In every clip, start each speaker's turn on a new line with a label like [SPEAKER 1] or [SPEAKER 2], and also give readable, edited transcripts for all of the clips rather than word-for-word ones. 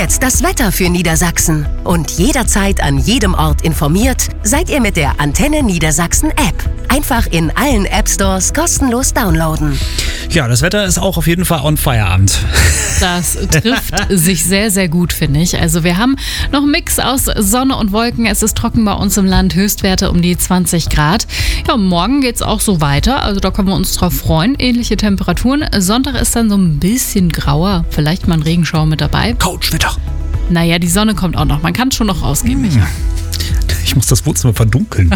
[SPEAKER 1] Jetzt das Wetter für Niedersachsen. Und jederzeit an jedem Ort informiert seid ihr mit der Antenne Niedersachsen App. Einfach in allen App-Stores kostenlos downloaden.
[SPEAKER 2] Ja, das Wetter ist auch auf jeden Fall on Feierabend.
[SPEAKER 3] Das trifft sich sehr, sehr gut, finde ich. Also wir haben noch einen Mix aus Sonne und Wolken. Es ist trocken bei uns im Land, Höchstwerte um die 20 Grad. Ja, morgen geht es auch so weiter. Also da können wir uns drauf freuen. Ähnliche Temperaturen. Sonntag ist dann so ein bisschen grauer. Vielleicht mal ein Regenschauer mit dabei.
[SPEAKER 2] Couchwetter.
[SPEAKER 3] Naja, die Sonne kommt auch noch. Man kann schon noch rausgehen, Micha.
[SPEAKER 2] Ich muss das Wohnzimmer verdunkeln.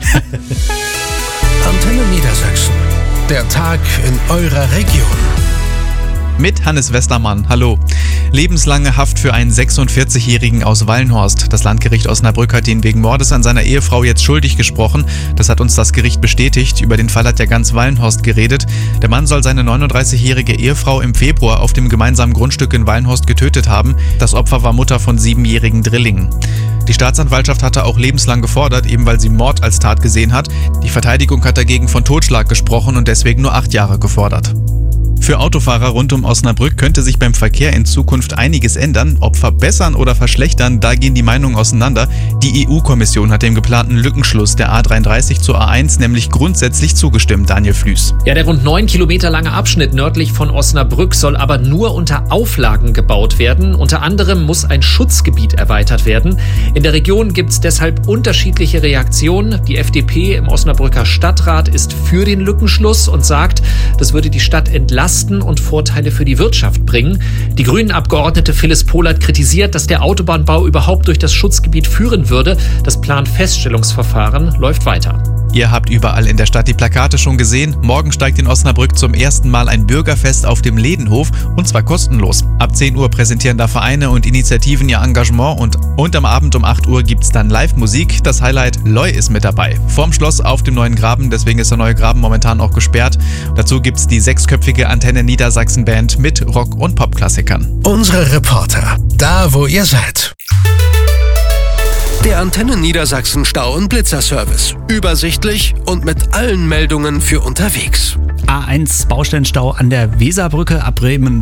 [SPEAKER 4] Antenne Niedersachsen. Der Tag in eurer Region.
[SPEAKER 5] Mit Hannes Westermann. Hallo. Lebenslange Haft für einen 46-Jährigen aus Wallenhorst. Das Landgericht Osnabrück hat ihn wegen Mordes an seiner Ehefrau jetzt schuldig gesprochen. Das hat uns das Gericht bestätigt. Über den Fall hat ja ganz Wallenhorst geredet. Der Mann soll seine 39-jährige Ehefrau im Februar auf dem gemeinsamen Grundstück in Wallenhorst getötet haben. Das Opfer war Mutter von 7-jährigen Drillingen. Die Staatsanwaltschaft hatte auch lebenslang gefordert, eben weil sie Mord als Tat gesehen hat. Die Verteidigung hat dagegen von Totschlag gesprochen und deswegen nur 8 Jahre gefordert. Für Autofahrer rund um Osnabrück könnte sich beim Verkehr in Zukunft einiges ändern. Ob verbessern oder verschlechtern, da gehen die Meinungen auseinander. Die EU-Kommission hat dem geplanten Lückenschluss der A33 zur A1 nämlich grundsätzlich zugestimmt, Daniel Flüß.
[SPEAKER 6] Ja, der rund 9 Kilometer lange Abschnitt nördlich von Osnabrück soll aber nur unter Auflagen gebaut werden. Unter anderem muss ein Schutzgebiet erweitert werden. In der Region gibt es deshalb unterschiedliche Reaktionen. Die FDP im Osnabrücker Stadtrat ist für den Lückenschluss und sagt, das würde die Stadt entlasten und Vorteile für die Wirtschaft bringen. Die Grünen-Abgeordnete Phyllis Pohlert kritisiert, dass der Autobahnbau überhaupt durch das Schutzgebiet führen würde. Das Planfeststellungsverfahren läuft weiter.
[SPEAKER 5] Ihr habt überall in der Stadt die Plakate schon gesehen. Morgen steigt in Osnabrück zum ersten Mal ein Bürgerfest auf dem Ledenhof und zwar kostenlos. Ab 10 Uhr präsentieren da Vereine und Initiativen ihr Engagement und am Abend um 8 Uhr gibt's dann Live-Musik. Das Highlight Loi ist mit dabei. Vorm Schloss auf dem neuen Graben, deswegen ist der neue Graben momentan auch gesperrt. Dazu gibt's die 6-köpfige Antenne Niedersachsen Band mit Rock- und Popklassikern.
[SPEAKER 4] Unsere Reporter, da wo ihr seid. Der Antenne Niedersachsen Stau- und Blitzerservice. Übersichtlich und mit allen Meldungen für unterwegs.
[SPEAKER 2] A1 Baustellenstau an der Weserbrücke ab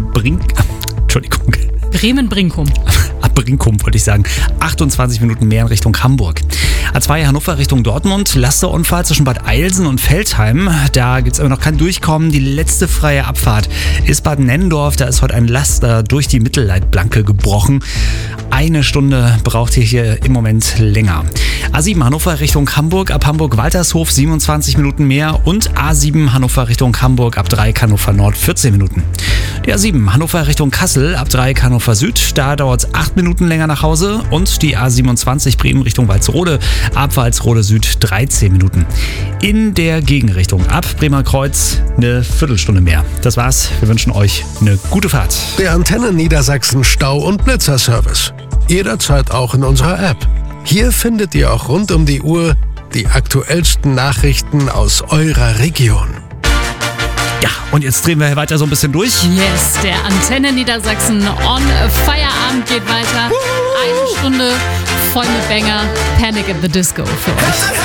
[SPEAKER 3] Bremen-Brinkum.
[SPEAKER 2] Ab Brinkum wollte ich sagen. 28 Minuten mehr in Richtung Hamburg. A2 Hannover Richtung Dortmund. Lasterunfall zwischen Bad Eilsen und Veltheim. Da gibt es aber noch kein Durchkommen. Die letzte freie Abfahrt ist Bad Nennendorf. Da ist heute ein Laster durch die Mittelleitplanke gebrochen. 1 Stunde braucht ihr hier im Moment länger. A7 Hannover Richtung Hamburg. Ab Hamburg-Waltershof 27 Minuten mehr. Und A7 Hannover Richtung Hamburg. Ab Dreieck Hannover Nord 14 Minuten. Die A7 Hannover Richtung Kassel. Ab Dreieck Hannover Süd. Da dauert es 8 Minuten länger nach Hause. Und die A27 Bremen Richtung Walsrode. Ab Walsrode Süd 13 Minuten. In der Gegenrichtung ab Bremer Kreuz eine Viertelstunde mehr. Das war's. Wir wünschen euch eine gute Fahrt.
[SPEAKER 4] Der Antenne Niedersachsen Stau- und Blitzerservice. Jederzeit auch in unserer App. Hier findet ihr auch rund um die Uhr die aktuellsten Nachrichten aus eurer Region.
[SPEAKER 2] Ja, und jetzt drehen wir weiter so ein bisschen durch.
[SPEAKER 3] Yes, der Antenne Niedersachsen on Feierabend geht weiter. 1 Stunde voll mit Banger. Panic at the Disco für euch.